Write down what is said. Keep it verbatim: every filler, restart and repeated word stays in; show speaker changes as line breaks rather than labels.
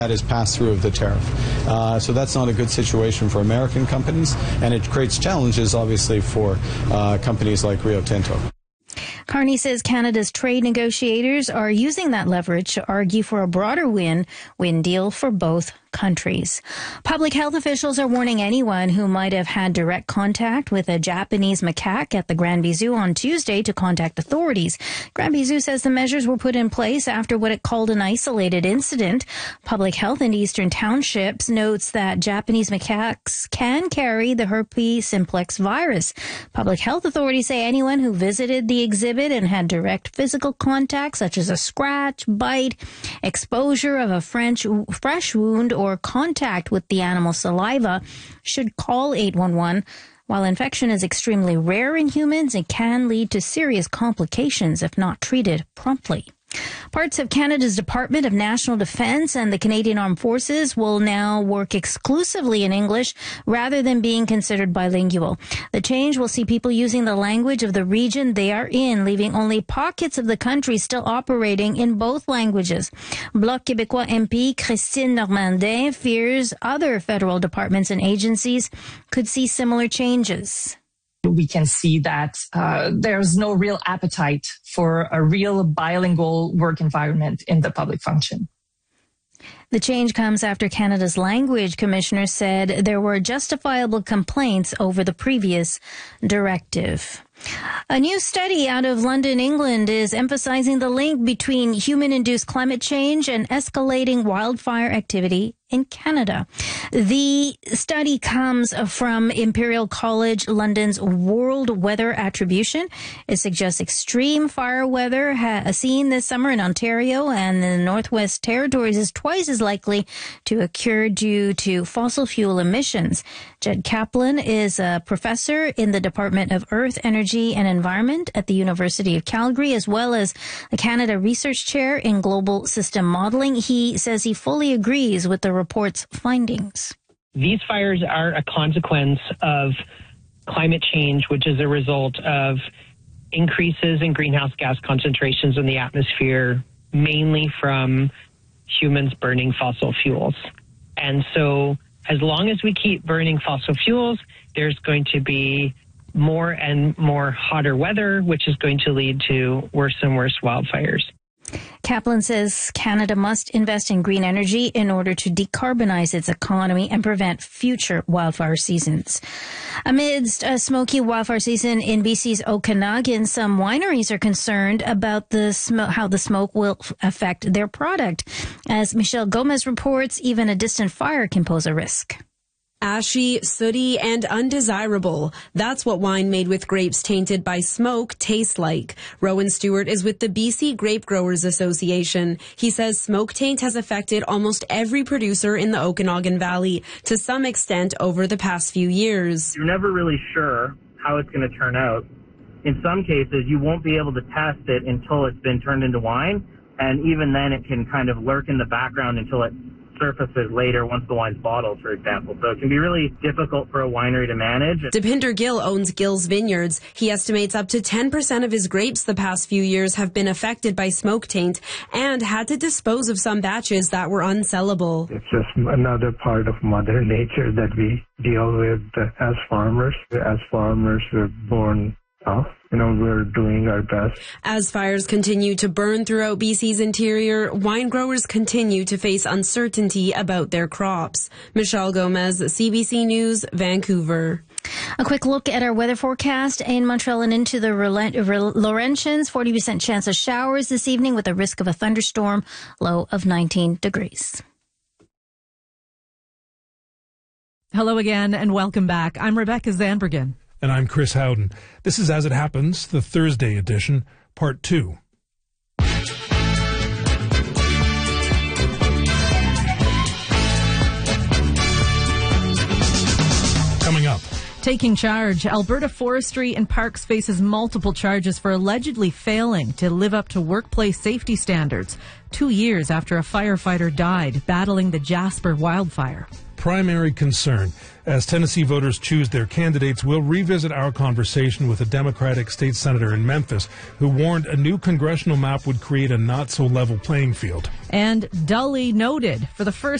That is pass-through of the tariff. Uh, so that's not a good situation for American companies, and it creates challenges, obviously, for uh, companies like Rio Tinto.
Carney says Canada's trade negotiators are using that leverage to argue for a broader win-win deal for both countries. Public health officials are warning anyone who might have had direct contact with a Japanese macaque at the Granby Zoo on Tuesday to contact authorities. Granby Zoo says the measures were put in place after what it called an isolated incident. Public Health in Eastern Townships notes that Japanese macaques can carry the herpes simplex virus. Public health authorities say anyone who visited the exhibit and had direct physical contact, such as a scratch, bite, exposure of a French, fresh wound, or contact with the animal's saliva, should call eight one one. While infection is extremely rare in humans, it can lead to serious complications if not treated promptly. Parts of Canada's Department of National Defence and the Canadian Armed Forces will now work exclusively in English rather than being considered bilingual. The change will see people using the language of the region they are in, leaving only pockets of the country still operating in both languages. Bloc Québécois M P Christine Normandin fears other federal departments and agencies could see similar changes.
We can see that uh, there's no real appetite for a real bilingual work environment in the public function.
The change comes after Canada's Language Commissioner said there were justifiable complaints over the previous directive. A new study out of London, England, is emphasizing the link between human-induced climate change and escalating wildfire activity in Canada. The study comes from Imperial College London's World Weather Attribution. It suggests extreme fire weather ha- seen this summer in Ontario and the Northwest Territories is twice as likely to occur due to fossil fuel emissions. Jed Kaplan is a professor in the Department of Earth, Energy and Environment at the University of Calgary, as well as a Canada Research Chair in Global System Modeling. He says he fully agrees with the report's findings.
These fires are a consequence of climate change, which is a result of increases in greenhouse gas concentrations in the atmosphere, mainly from humans burning fossil fuels. And so as long as we keep burning fossil fuels, there's going to be more and more hotter weather, which is going to lead to worse and worse wildfires.
Kaplan says Canada must invest in green energy in order to decarbonize its economy and prevent future wildfire seasons. Amidst a smoky wildfire season in B C's Okanagan, some wineries are concerned about the smoke, how the smoke will affect their product. As Michelle Gomez reports, even a distant fire can pose a risk.
Ashy, sooty, and undesirable. That's what wine made with grapes tainted by smoke tastes like. Rowan Stewart is with the B C Grape Growers Association. He says smoke taint has affected almost every producer in the Okanagan Valley to some extent over the past few years.
You're never really sure how it's going to turn out. In some cases, you won't be able to test it until it's been turned into wine, and even then it can kind of lurk in the background until it surfaces later once the wine's bottled, for example. So it can be really difficult for a winery to manage.
Deepinder Gill owns Gill's Vineyards. He estimates up to ten percent of his grapes the past few years have been affected by smoke taint and had to dispose of some batches that were unsellable.
It's just another part of Mother Nature that we deal with as farmers. As farmers, we're born tough. You know, we're doing our best.
As fires continue to burn throughout B C's interior, wine growers continue to face uncertainty about their crops. Michelle Gomez, C B C News, Vancouver.
A quick look at our weather forecast in Montreal and into the Laurentians. forty percent chance of showers this evening with a risk of a thunderstorm, low of nineteen degrees.
Hello again and welcome back. I'm Rebecca Zandbergen.
And I'm Chris Howden. This is As It Happens, the Thursday edition, part two. Coming up.
Taking charge, Alberta Forestry and Parks faces multiple charges for allegedly failing to live up to workplace safety standards. two years after a firefighter died battling the Jasper wildfire.
Primary concern. As Tennessee voters choose their candidates, we'll revisit our conversation with a Democratic state senator in Memphis who warned a new congressional map would create a not-so-level playing field.
And dully noted, for the first